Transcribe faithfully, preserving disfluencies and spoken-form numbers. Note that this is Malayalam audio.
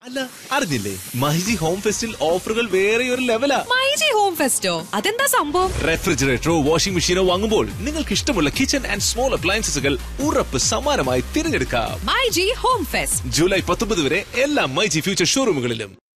അല്ല അറിഞ്ഞില്ലേ, മൈജി ഹോം ഫെസ്റ്റിൽ ഓഫറുകൾ വേറെ ഒരു ലെവലാ. മൈജി ഹോം ഫെസ്റ്റോ? അതെന്താ സംഭവം? റെഫ്രിജറേറ്ററോ വാഷിംഗ് മെഷീനോ വാങ്ങുമ്പോൾ നിങ്ങൾക്ക് ഇഷ്ടമുള്ള കിച്ചൺ ആൻഡ് സ്മോൾ അപ്ലയൻസസുകൾ ഉറപ്പ് സമ്മാനമായി തിരഞ്ഞെടുക്കാം. മൈജി ഹോം ഫെസ്റ്റ് ജൂലൈ പത്തൊമ്പത് വരെ എല്ലാ മൈജി ഫ്യൂച്ചർ ഷോറൂമുകളിലും.